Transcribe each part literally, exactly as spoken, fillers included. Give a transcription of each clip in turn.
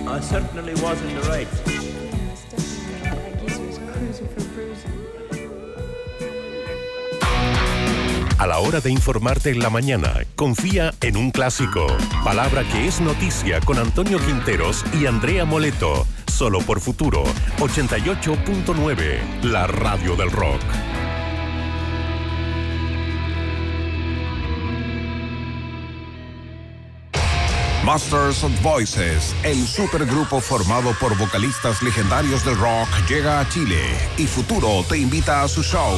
I certainly was in the right. A la hora de informarte en la mañana, confía en un clásico. Palabra que es noticia con Antonio Quinteros y Andrea Moleto. Solo por Futuro ochenta y ocho punto nueve, la radio del rock. Masters of Voices, el supergrupo formado por vocalistas legendarios del rock, llega a Chile y Futuro te invita a su show.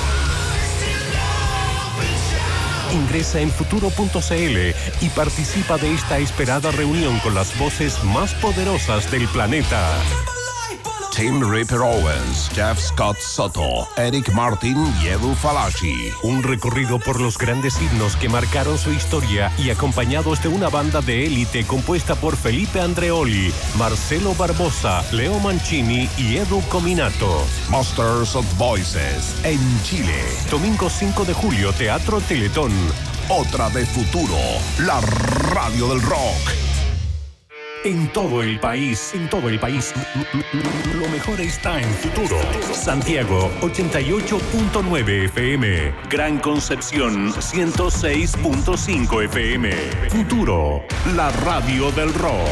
Ingresa en futuro punto c l y participa de esta esperada reunión con las voces más poderosas del planeta. Tim Ripper Owens, Jeff Scott Soto, Eric Martin y Edu Falaschi. Un recorrido por los grandes himnos que marcaron su historia y acompañados de una banda de élite compuesta por Felipe Andreoli, Marcelo Barbosa, Leo Mancini y Edu Cominato. Masters of Voices en Chile. Domingo cinco de julio, Teatro Teletón. Otra de Futuro, la radio del rock. En todo el país, en todo el país, lo mejor está en Futuro. Santiago, ochenta y ocho punto nueve F M. Gran Concepción, ciento seis punto cinco F M. Futuro, la radio del rock.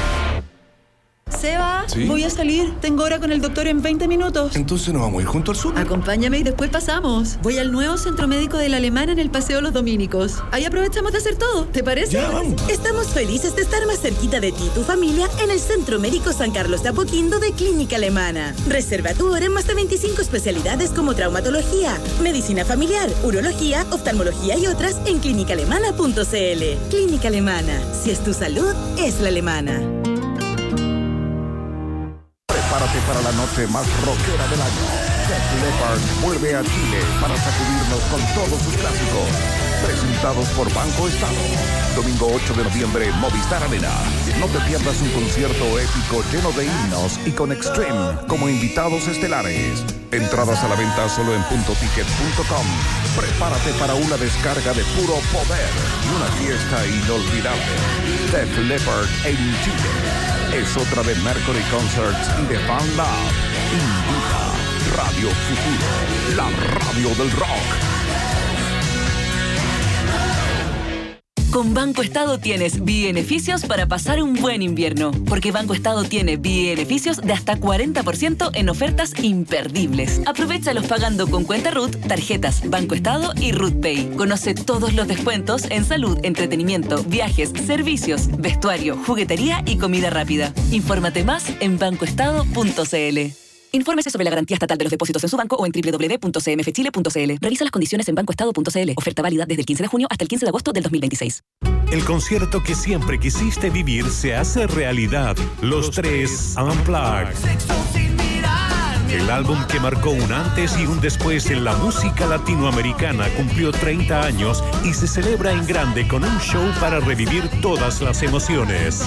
Seba, ¿Sí? Voy a salir. Tengo hora con el doctor en veinte minutos. Entonces nos vamos a ir junto al súper. Acompáñame y después pasamos. Voy al nuevo centro médico de la Alemana en el Paseo Los Dominicos. Ahí aprovechamos de hacer todo. ¿Te parece? Ya, vamos. Estamos felices de estar más cerquita de ti y tu familia en el Centro Médico San Carlos de Apoquindo de Clínica Alemana. Reserva tu hora en más de veinticinco especialidades como traumatología, medicina familiar, urología, oftalmología y otras en clínica alemana punto c l. Clínica Alemana. Si es tu salud, es la alemana. Prepárate para la noche más rockera del año. Def Leppard vuelve a Chile para sacudirnos con todos sus clásicos. Presentados por Banco Estado. Domingo ocho de noviembre, Movistar Arena. No te pierdas un concierto épico lleno de himnos y con Extreme como invitados estelares. Entradas a la venta solo en punto ticket punto com. Prepárate para una descarga de puro poder y una fiesta inolvidable. Def Leppard en Chile. Es otra de Mercury Concerts y de Fan Lab. Invita Radio Futuro, la radio del rock. Con Banco Estado tienes beneficios para pasar un buen invierno. Porque Banco Estado tiene beneficios de hasta cuarenta por ciento en ofertas imperdibles. Aprovéchalos pagando con cuenta R U T, tarjetas Banco Estado y R U T Pay. Conoce todos los descuentos en salud, entretenimiento, viajes, servicios, vestuario, juguetería y comida rápida. Infórmate más en banco estado punto c l. Infórmese sobre la garantía estatal de los depósitos en su banco o en doble u doble u doble u punto c m f chile punto c l. Revisa las condiciones en banco estado punto c l. Oferta válida desde el quince de junio hasta el quince de agosto del dos mil veintiséis. El concierto que siempre quisiste vivir se hace realidad. Los Tres Unplugged. El álbum que marcó un antes y un después en la música latinoamericana cumplió treinta años y se celebra en grande con un show para revivir todas las emociones.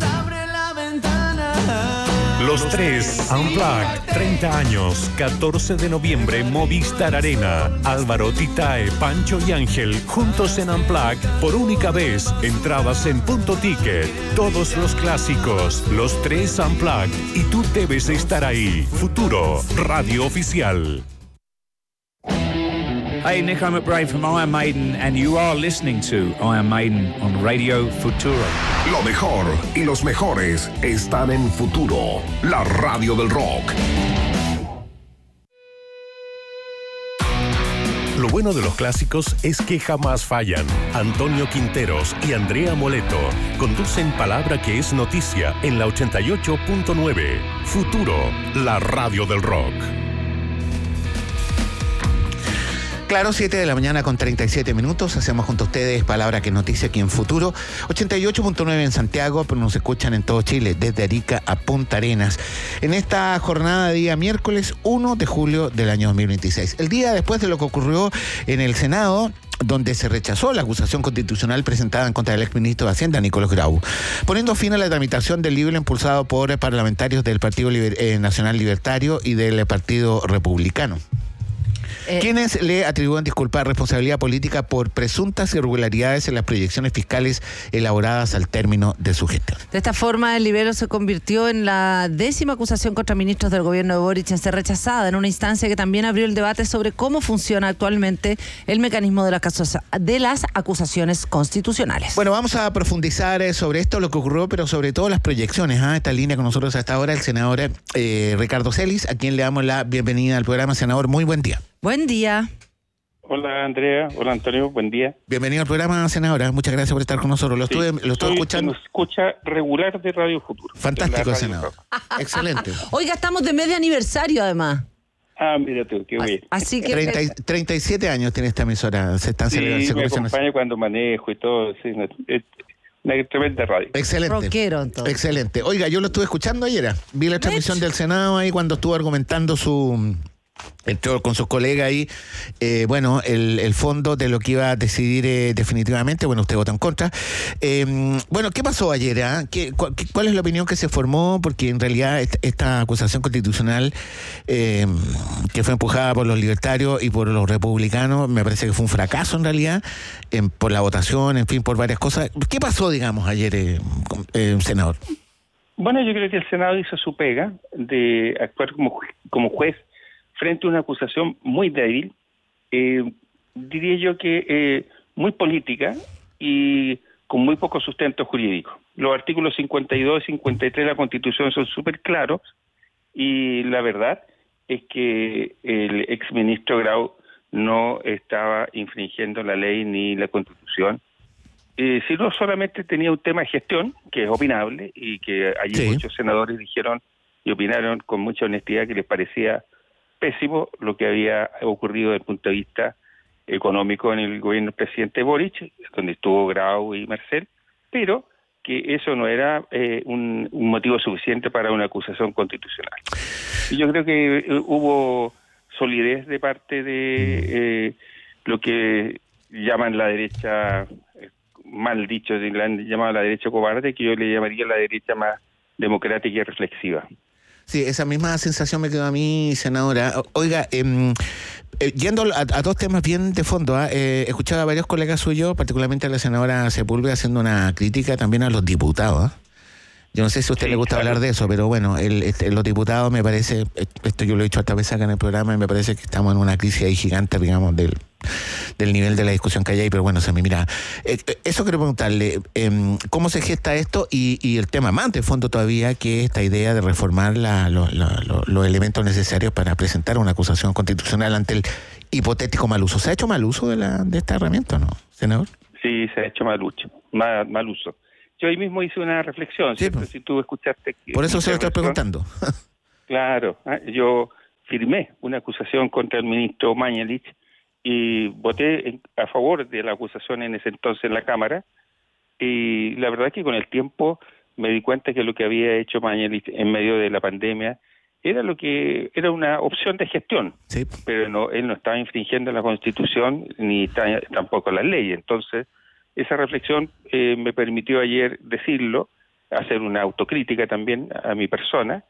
Los Tres Unplugged, treinta años, catorce de noviembre, Movistar Arena. Álvaro, Titae, Pancho y Ángel, juntos en Unplugged, por única vez. Entradas en Punto Ticket. Todos los clásicos, Los Tres Unplugged. Y tú debes estar ahí. Futuro, radio oficial. Hey, Nick, I'm McBride from Iron Maiden, and you are listening to Iron Maiden on Radio Futuro. Lo mejor y los mejores están en Futuro, la radio del rock. Lo bueno de los clásicos es que jamás fallan. Antonio Quinteros y Andrea Moleto conducen Palabra que es noticia en la ochenta y ocho punto nueve. Futuro, la radio del rock. Claro, siete de la mañana con treinta y siete minutos. Hacemos junto a ustedes Palabra que es noticia aquí en Futuro. ochenta y ocho punto nueve en Santiago, pero nos escuchan en todo Chile, desde Arica a Punta Arenas. En esta jornada de día miércoles uno de julio del año dos mil veintiséis. El día después de lo que ocurrió en el Senado, donde se rechazó la acusación constitucional presentada en contra del exministro de Hacienda, Nicolás Grau, poniendo fin a la tramitación del libro impulsado por parlamentarios del Partido Liber- eh, Nacional Libertario y del Partido Republicano. Eh, ¿Quiénes le atribuyen, disculpa, responsabilidad política por presuntas irregularidades en las proyecciones fiscales elaboradas al término de su gestión? De esta forma, el libelo se convirtió en la décima acusación contra ministros del gobierno de Boric en ser rechazada, en una instancia que también abrió el debate sobre cómo funciona actualmente el mecanismo de las, de las acusaciones constitucionales. Bueno, vamos a profundizar sobre esto, lo que ocurrió, pero sobre todo las proyecciones. ¿eh? Esta línea con nosotros hasta ahora el senador eh, Ricardo Celis, a quien le damos la bienvenida al programa. Senador, muy buen día. Buen día. Hola Andrea, hola Antonio, buen día. Bienvenido al programa, senadora. Muchas gracias por estar con nosotros. Lo, sí, estuve, lo estuve escuchando. Nos escucha regular de Radio Futuro. Fantástico, senador. Excelente. Oiga, estamos de medio aniversario además. Ah, mira tú, qué bien. Así que treinta, treinta y siete años tiene esta emisora. Se están sí, celebrando. me acompaña cuando manejo y todo. Sí, es una tremenda radio. Excelente. Rockero, entonces. Excelente. Oiga, yo lo estuve escuchando ayer. Vi la transmisión del Senado ahí cuando estuvo argumentando su... entró con sus colegas ahí, eh, bueno, el, el fondo de lo que iba a decidir eh, definitivamente. Bueno, usted votó en contra. Eh, bueno, ¿qué pasó ayer? Eh? ¿Qué, cu ¿Cuál es la opinión que se formó? Porque en realidad esta, esta acusación constitucional eh, que fue empujada por los libertarios y por los republicanos, me parece que fue un fracaso en realidad, en, por la votación, en fin, por varias cosas. ¿Qué pasó, digamos, ayer, eh, eh, senador? Bueno, yo creo que el Senado hizo su pega de actuar como, como juez frente a una acusación muy débil, eh, diría yo que eh, muy política y con muy poco sustento jurídico. Los artículos cincuenta y dos y cincuenta y tres de la Constitución son súper claros y la verdad es que el exministro Grau no estaba infringiendo la ley ni la Constitución, eh, sino solamente tenía un tema de gestión, que es opinable, y que allí sí. Muchos senadores dijeron y opinaron con mucha honestidad que les parecía pésimo lo que había ocurrido desde el punto de vista económico en el gobierno del presidente Boric, donde estuvo Grau y Marcel, pero que eso no era eh, un, un motivo suficiente para una acusación constitucional. Y yo creo que eh, hubo solidez de parte de eh, lo que llaman la derecha, eh, mal dicho, la han llamado la derecha cobarde, que yo le llamaría la derecha más democrática y reflexiva. Sí, esa misma sensación me quedó a mí, senadora. Oiga, eh, eh, yendo a, a dos temas bien de fondo, ¿eh? Eh, he escuchado a varios colegas suyos, particularmente a la senadora Sepúlveda, haciendo una crítica también a los diputados. ¿eh? Yo no sé si a usted sí, le gusta claro. hablar de eso, pero bueno, el, este, los diputados me parece, esto yo lo he dicho esta vez acá en el programa, y me parece que estamos en una crisis ahí gigante, digamos, del, del nivel de la discusión que hay ahí, pero bueno, se me mira. Eh, eso quiero preguntarle, eh, ¿cómo se gesta esto? Y, y el tema más de fondo todavía, que es esta idea de reformar la, lo, la, lo, los elementos necesarios para presentar una acusación constitucional ante el hipotético mal uso. ¿Se ha hecho mal uso de, la, de esta herramienta o no, senador? Sí, se ha hecho mal uso. Mal, mal uso. Yo ahí mismo hice una reflexión, ¿cierto? Sí, pues. Si tú escuchaste... Por eso se lo estoy preguntando. Claro, yo firmé una acusación contra el ministro Mañalich y voté en, a favor de la acusación en ese entonces en la Cámara, y la verdad es que con el tiempo me di cuenta que lo que había hecho Mañalich en medio de la pandemia era lo que era una opción de gestión, sí. Pero no, él no estaba infringiendo la Constitución ni t- tampoco las leyes. Entonces, esa reflexión eh, me permitió ayer decirlo, hacer una autocrítica también a mi persona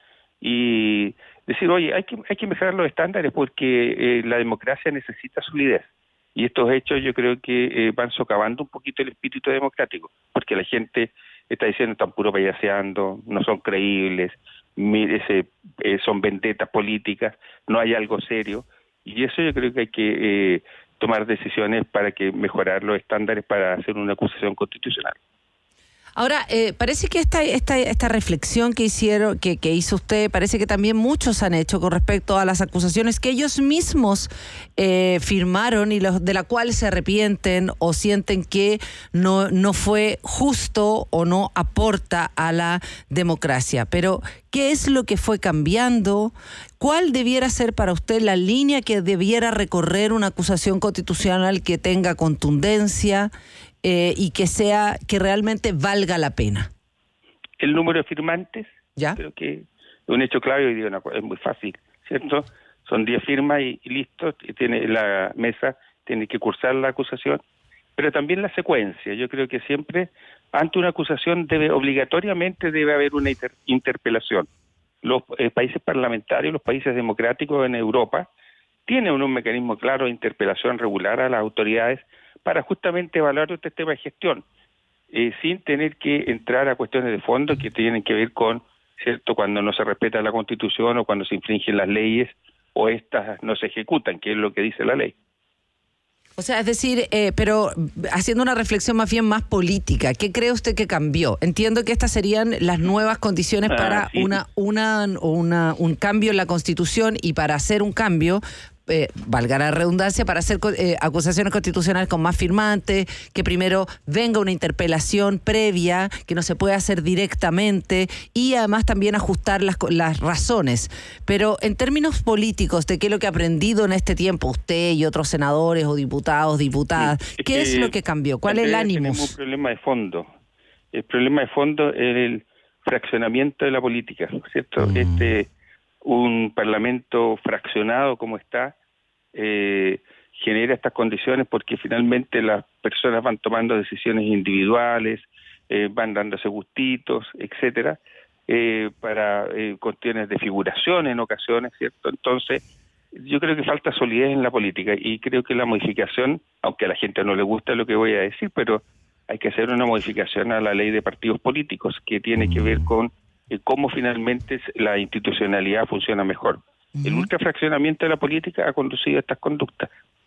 y decir, oye, hay que hay que mejorar los estándares porque eh, la democracia necesita solidez. Y estos hechos yo creo que eh, van socavando un poquito el espíritu democrático, porque la gente está diciendo, están puro payaseando, no son creíbles, mire, ese, eh, son vendetas políticas, no hay algo serio. Y eso yo creo que hay que... Eh, tomar decisiones para que mejorar los estándares para hacer una acusación constitucional. Ahora, eh, parece que esta esta esta reflexión que hicieron, que, que hizo usted, parece que también muchos han hecho con respecto a las acusaciones que ellos mismos eh, firmaron y los de la cual se arrepienten o sienten que no no fue justo o no aporta a la democracia. Pero, ¿qué es lo que fue cambiando? ¿Cuál debiera ser para usted la línea que debiera recorrer una acusación constitucional que tenga contundencia eh, y que sea que realmente valga la pena? El número de firmantes. ¿Ya? Creo que es un hecho clave y digo, no, es muy fácil, ¿cierto? Son diez firmas y, y listo, y tiene la mesa tiene que cursar la acusación, pero también la secuencia. Yo creo que siempre ante una acusación debe obligatoriamente debe haber una inter- interpelación. Los eh, países parlamentarios, los países democráticos en Europa, tiene un, un mecanismo claro de interpelación regular a las autoridades para justamente evaluar este tema de gestión, eh, sin tener que entrar a cuestiones de fondo que tienen que ver con, ¿cierto?, cuando no se respeta la Constitución o cuando se infringen las leyes o estas no se ejecutan, que es lo que dice la ley. O sea, es decir, eh, pero haciendo una reflexión más bien más política, ¿qué cree usted que cambió? Entiendo que estas serían las nuevas condiciones ah, para sí. una, una, una, un cambio en la Constitución, y para hacer un cambio, eh, valga la redundancia, para hacer eh, acusaciones constitucionales con más firmantes, que primero venga una interpelación previa, que no se puede hacer directamente, y además también ajustar las, las razones. Pero en términos políticos, ¿de qué es lo que ha aprendido en este tiempo usted y otros senadores o diputados, diputadas? Sí, ¿Qué eh, es lo que cambió? ¿Cuál es el ánimo? Tenemos un problema de fondo. El problema de fondo es el fraccionamiento de la política, ¿cierto? Mm. Este un parlamento fraccionado como está, eh, genera estas condiciones porque finalmente las personas van tomando decisiones individuales, eh, van dándose gustitos, etcétera, eh, para eh, cuestiones de figuración en ocasiones, ¿cierto? Entonces, yo creo que falta solidez en la política y creo que la modificación, aunque a la gente no le gusta lo que voy a decir, pero hay que hacer una modificación a la ley de partidos políticos que tiene que ver con eh, cómo finalmente la institucionalidad funciona mejor. Uh-huh. El ultrafraccionamiento de la política ha conducido a estas conductas.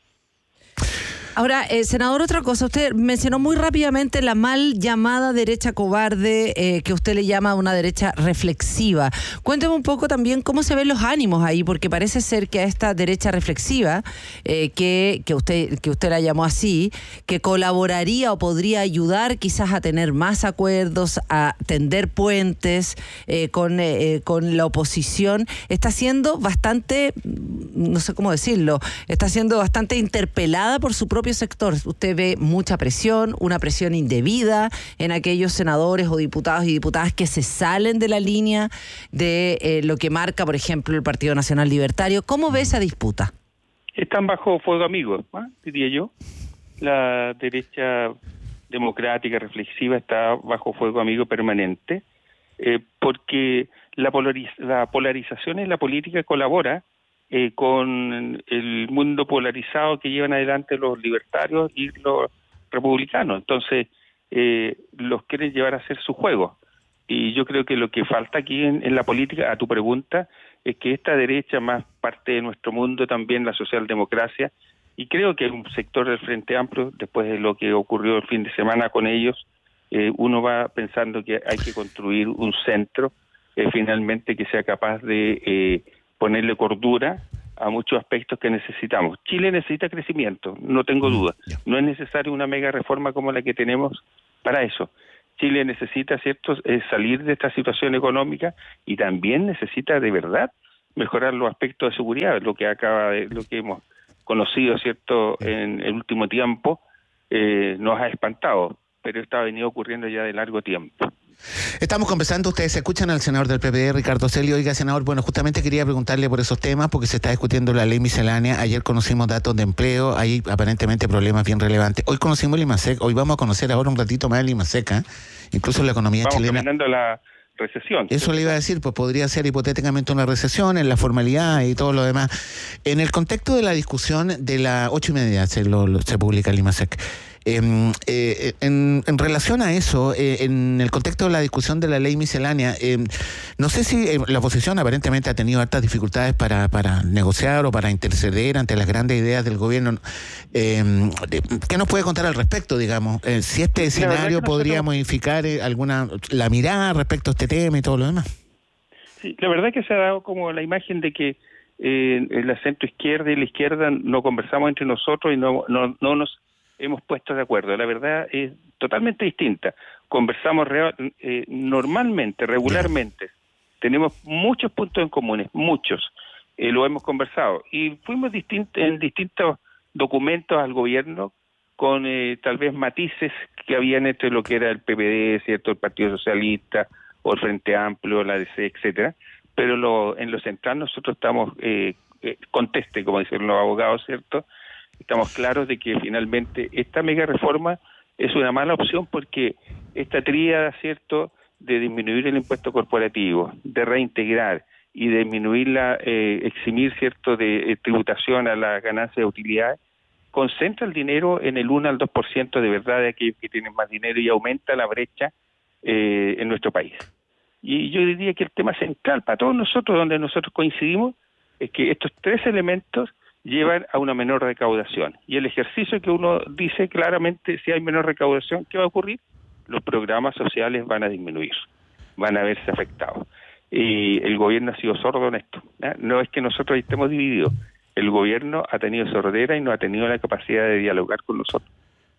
Ahora, eh, senador, otra cosa, usted mencionó muy rápidamente la mal llamada derecha cobarde, eh, que usted le llama una derecha reflexiva. Cuénteme un poco también cómo se ven los ánimos ahí, porque parece ser que a esta derecha reflexiva, eh, que, que usted que usted la llamó así, que colaboraría o podría ayudar quizás a tener más acuerdos, a tender puentes eh, con, eh, con la oposición, está siendo bastante, no sé cómo decirlo, está siendo bastante interpelada por su propio sector. Usted ve mucha presión, una presión indebida en aquellos senadores o diputados y diputadas que se salen de la línea de eh, lo que marca, por ejemplo, el Partido Nacional Libertario. ¿Cómo ve esa disputa? Están bajo fuego amigo, ¿eh? diría yo. La derecha democrática, reflexiva, está bajo fuego amigo permanente, eh, porque la, polariz- la polarización en la política colabora Eh, con el mundo polarizado que llevan adelante los libertarios y los republicanos. Entonces, eh, los quieren llevar a hacer su juego. Y yo creo que lo que falta aquí en, en la política, a tu pregunta, es que esta derecha, más parte de nuestro mundo también, la socialdemocracia, y creo que un sector del Frente Amplio, después de lo que ocurrió el fin de semana con ellos, eh, uno va pensando que hay que construir un centro, eh, finalmente, que sea capaz de eh, ponerle cordura a muchos aspectos que necesitamos. Chile necesita crecimiento, no tengo duda. No es necesaria una mega reforma como la que tenemos para eso. Chile necesita, ¿cierto?, eh, salir de esta situación económica y también necesita de verdad mejorar los aspectos de seguridad, lo que acaba de, lo que hemos conocido, ¿cierto?, en el último tiempo, eh, nos ha espantado, pero esto ha venido ocurriendo ya de largo tiempo. Estamos conversando, ustedes escuchan al senador del P P D, Ricardo Celio. Oiga, senador, bueno, justamente quería preguntarle por esos temas, porque se está discutiendo la ley miscelánea. Ayer conocimos datos de empleo, hay aparentemente problemas bien relevantes. Hoy conocimos el IMASEC, hoy vamos a conocer ahora un ratito más el IMASEC, ¿eh? Incluso la economía vamos chilena. Caminando la recesión. Eso le iba a decir, pues podría ser hipotéticamente una recesión en la formalidad y todo lo demás. En el contexto de la discusión de las ocho y media se, lo, lo, se publica el IMASEC. Eh, eh, en, en relación a eso, eh, en el contexto de la discusión de la ley miscelánea, eh, no sé si eh, la oposición aparentemente ha tenido hartas dificultades para, para negociar o para interceder ante las grandes ideas del gobierno. Eh, ¿Qué nos puede contar al respecto, digamos? Eh, si este escenario podría modificar eh, alguna la mirada respecto a este tema y todo lo demás. Sí, la verdad es que se ha dado como la imagen de que eh, la centro izquierda y la izquierda no conversamos entre nosotros y no, no, no nos hemos puesto de acuerdo. La verdad es totalmente distinta. Conversamos real, eh, normalmente, regularmente. Tenemos muchos puntos en comunes, muchos. Eh, lo hemos conversado. Y fuimos distint- en distintos documentos al gobierno con eh, tal vez matices que habían entre lo que era el P P D, ¿cierto?, el Partido Socialista, o el Frente Amplio, la D C, etcétera. Pero lo, en lo central nosotros estamos, eh, eh, conteste, como dicen los abogados, ¿cierto?, estamos claros de que finalmente esta mega reforma es una mala opción porque esta tríada, ¿cierto?, de disminuir el impuesto corporativo, de reintegrar y disminuirla, eh, eximir, ¿cierto?, de eh, tributación a las ganancias de utilidades, concentra el dinero en el uno al dos por ciento de verdad de aquellos que tienen más dinero y aumenta la brecha eh, en nuestro país. Y yo diría que el tema central para todos nosotros, donde nosotros coincidimos, es que estos tres elementos llevan a una menor recaudación. Y el ejercicio que uno dice claramente, si hay menor recaudación, ¿qué va a ocurrir? Los programas sociales van a disminuir, van a verse afectados. Y el gobierno ha sido sordo en esto, ¿eh? No es que nosotros estemos divididos, el gobierno ha tenido sordera y no ha tenido la capacidad de dialogar con nosotros.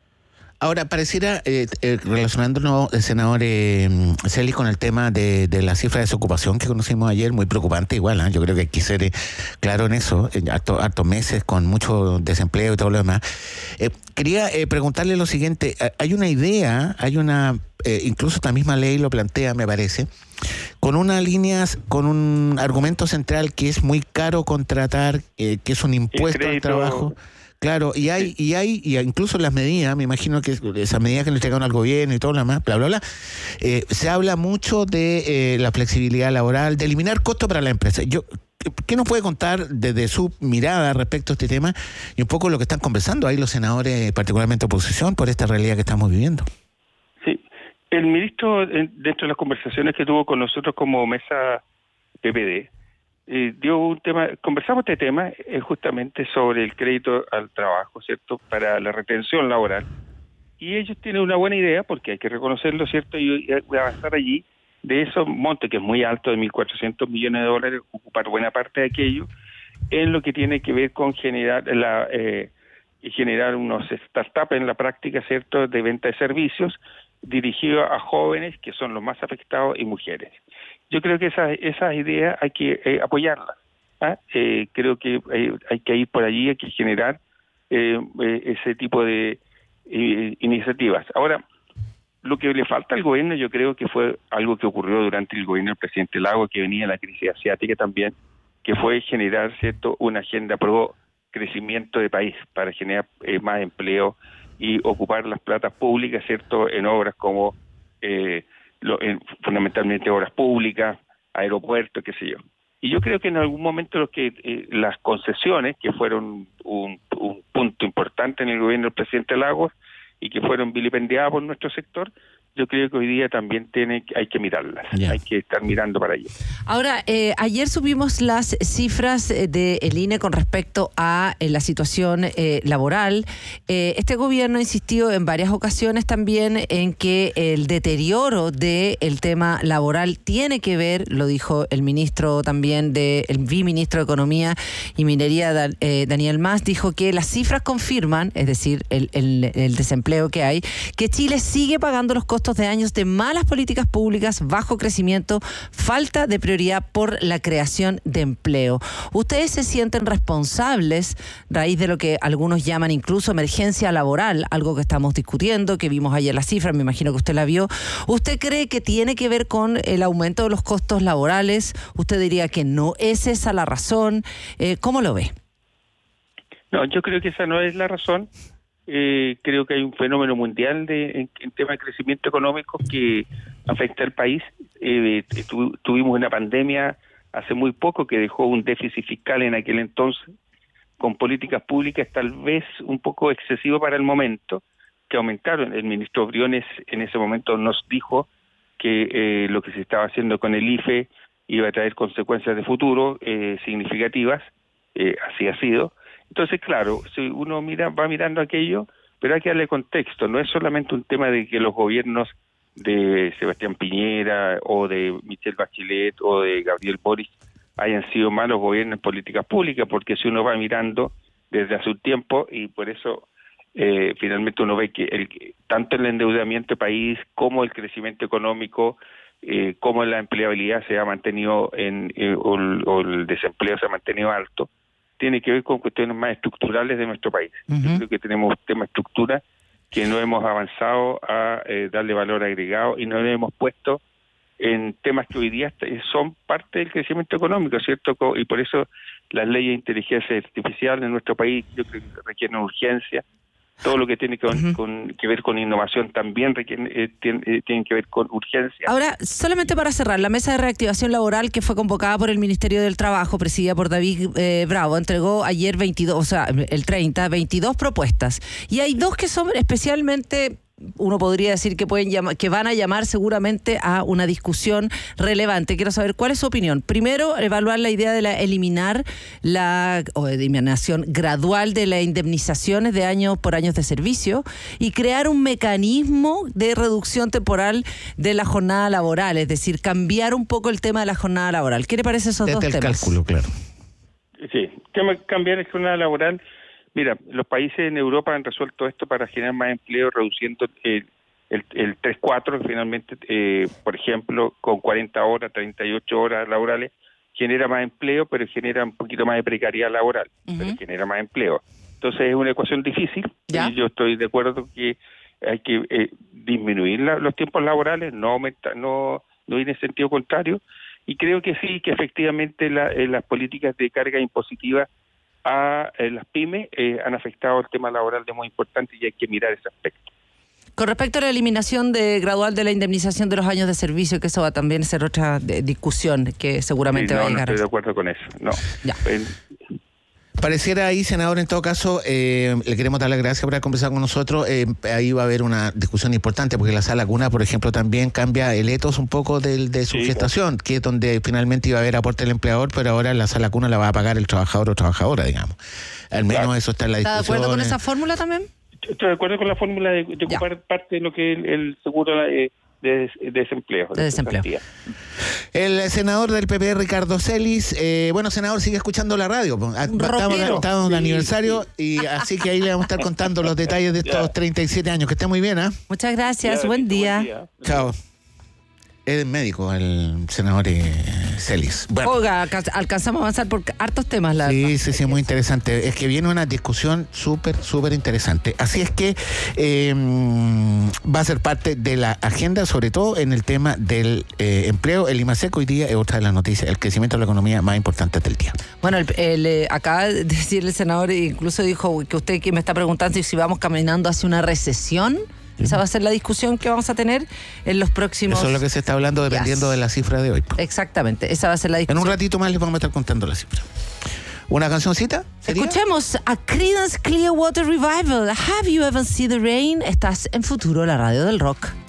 Ahora, pareciera, eh, eh, relacionándonos, eh, senador eh, Celis, con el tema de, de la cifra de desocupación que conocimos ayer, muy preocupante igual, ¿eh? Yo creo que hay que ser eh, claro en eso, eh, hartos harto meses con mucho desempleo y todo lo demás. Eh, quería eh, preguntarle lo siguiente, hay una idea, hay una, eh, incluso la misma ley lo plantea, me parece, con una línea, con un argumento central que es muy caro contratar, eh, que es un impuesto al trabajo. Claro, y hay, y hay, y incluso las medidas, me imagino que esas medidas que le entregaron al gobierno y todo lo demás, bla, bla, bla, eh, se habla mucho de eh, la flexibilidad laboral, de eliminar costos para la empresa. Yo, ¿qué nos puede contar desde su mirada respecto a este tema y un poco lo que están conversando ahí los senadores, particularmente oposición, por esta realidad que estamos viviendo? Sí, el ministro, dentro de las conversaciones que tuvo con nosotros como mesa P P D, Eh, dio un tema, conversamos este tema eh, justamente sobre el crédito al trabajo, ¿cierto?, para la retención laboral, y ellos tienen una buena idea, porque hay que reconocerlo, ¿cierto?, y, y avanzar allí, de esos montes, que es muy alto, de mil cuatrocientos millones de dólares, ocupar buena parte de aquello, en lo que tiene que ver con generar la eh, generar unos startups en la práctica, ¿cierto?, de venta de servicios, dirigidos a jóvenes, que son los más afectados, y mujeres. Yo creo que esas esas ideas hay que eh, apoyarlas. ¿ah? Eh, creo que eh, hay que ir por allí, hay que generar eh, eh, ese tipo de eh, iniciativas. Ahora, lo que le falta al gobierno, yo creo que fue algo que ocurrió durante el gobierno del presidente Lagos, que venía la crisis asiática también, que fue generar, ¿cierto?, una agenda pro crecimiento de país para generar eh, más empleo y ocupar las platas públicas, ¿cierto?, en obras como eh, Lo, en, fundamentalmente obras públicas, aeropuertos, qué sé yo. Y yo creo que en algún momento los que eh, las concesiones, que fueron un, un punto importante en el gobierno del presidente Lagos y que fueron vilipendiadas por nuestro sector, yo creo que hoy día también tiene, hay que mirarlas, yeah. hay que estar mirando para allá. Ahora, eh, ayer subimos las cifras del I N E con respecto a eh, la situación eh, laboral. Eh, este gobierno insistió en varias ocasiones también en que el deterioro del tema laboral tiene que ver, lo dijo el ministro también, de, el viceministro de Economía y Minería, eh, Daniel Mas, dijo que las cifras confirman, es decir, el, el, el desempleo que hay, que Chile sigue pagando los costos de años de malas políticas públicas, bajo crecimiento, falta de prioridad por la creación de empleo. ¿Ustedes se sienten responsables, raíz de lo que algunos llaman incluso emergencia laboral, algo que estamos discutiendo, que vimos ayer la cifra, me imagino que usted la vio? ¿Usted cree que tiene que ver con el aumento de los costos laborales? ¿Usted diría que no es esa la razón? Eh, ¿Cómo lo ve? No, yo creo que esa no es la razón. Eh, creo que hay un fenómeno mundial de, en, en tema de crecimiento económico que afecta al país. Eh, tu, tuvimos una pandemia hace muy poco que dejó un déficit fiscal en aquel entonces, con políticas públicas tal vez un poco excesivo para el momento, que aumentaron. El ministro Briones en ese momento nos dijo que eh, lo que se estaba haciendo con el I F E iba a traer consecuencias de futuro eh, significativas, eh, así ha sido. Entonces, claro, si uno mira va mirando aquello, pero hay que darle contexto. No es solamente un tema de que los gobiernos de Sebastián Piñera o de Michelle Bachelet o de Gabriel Boric hayan sido malos gobiernos en políticas públicas, porque si uno va mirando desde hace un tiempo, y por eso eh, finalmente uno ve que el, tanto el endeudamiento del país como el crecimiento económico, eh, como la empleabilidad se ha mantenido en eh, o, o el desempleo se ha mantenido alto, tiene que ver con cuestiones más estructurales de nuestro país. Uh-huh. Yo creo que tenemos un tema de estructura que no hemos avanzado a eh, darle valor agregado y no le hemos puesto en temas que hoy día son parte del crecimiento económico, ¿cierto? Y por eso las leyes de inteligencia artificial en nuestro país yo creo que requieren urgencia, todo lo que tiene con, Uh-huh. con, que ver con innovación también requiere, eh, tiene, eh, tienen que ver con urgencia. Ahora, solamente para cerrar, la mesa de reactivación laboral que fue convocada por el Ministerio del Trabajo, presidida por David eh, Bravo, entregó ayer veintidós, o sea, el treinta, veintidós propuestas. Y hay dos que son especialmente, uno podría decir que pueden llamar, que van a llamar seguramente a una discusión relevante. Quiero saber cuál es su opinión. Primero, evaluar la idea de la eliminar la o eliminación gradual de las indemnizaciones de años por años de servicio y crear un mecanismo de reducción temporal de la jornada laboral, es decir, cambiar un poco el tema de la jornada laboral. ¿Qué le parece esos Desde dos el temas? cálculo, claro. Sí, tema- cambiar la jornada laboral. Mira, los países en Europa han resuelto esto para generar más empleo, reduciendo el, el, el tres cuatro, que finalmente, eh, por ejemplo, con cuarenta horas, treinta y ocho horas laborales, genera más empleo, pero genera un poquito más de precariedad laboral, Uh-huh. pero genera más empleo. Entonces es una ecuación difícil, ¿Ya? y yo estoy de acuerdo que hay que eh, disminuir la, los tiempos laborales, no aumentar, no, no ir en sentido contrario, y creo que sí, que efectivamente la, eh, las políticas de carga impositiva a eh, las pymes eh, han afectado el tema laboral de muy importante y hay que mirar ese aspecto. Con respecto a la eliminación de gradual de la indemnización de los años de servicio, que eso va también a ser otra de, discusión que seguramente Sí, no, va a no llegar. estoy de acuerdo con eso, no. Ya. Eh, Pareciera ahí, senador, en todo caso, eh, le queremos dar las gracias por haber conversado con nosotros. Eh, ahí va a haber una discusión importante, porque la sala cuna, por ejemplo, también cambia el etos un poco del, de su Sí, gestación, que es donde finalmente iba a haber aporte del empleador, pero ahora la sala cuna la va a pagar el trabajador o trabajadora, digamos. Al menos Claro. eso está en la ¿Está de discusión. acuerdo con eh. esa fórmula también? estoy de acuerdo con la fórmula de, de Ya. ocupar parte de lo que el, el seguro eh, de, de desempleo. De desempleo. cesantía. El senador del P P, Ricardo Celis, eh, bueno, senador, sigue escuchando la radio. po. Ah, Estamos, estamos en Sí, aniversario, y así que ahí le vamos a estar contando los detalles de estos Ya. treinta y siete años. Que esté muy bien, ¿ah? Muchas gracias, Ya, buen listo, día. Chao. Es médico el senador eh, Celis. Bueno. Oiga, alca- alcanzamos a avanzar por hartos temas. La Sí, verdad. sí, sí, muy interesante. Es que viene una discusión súper, súper interesante. Así es que eh, va a ser parte de la agenda, sobre todo en el tema del eh, empleo. El IMASEC hoy día es otra de las noticias, el crecimiento de la economía más importante del día. Bueno, el, el, eh, acaba de decir el senador, incluso dijo que usted que me está preguntando si vamos caminando hacia una recesión. Esa va a ser la discusión que vamos a tener en los próximos... Eso es lo que se está hablando dependiendo Yes. de la cifra de hoy. Exactamente, esa va a ser la En discusión. un ratito más les vamos a estar contando la cifra. ¿Una cancioncita? ¿Sería? Escuchemos a Creedence Clearwater Revival. Have you ever seen the rain? Estás en Futuro, la radio del rock.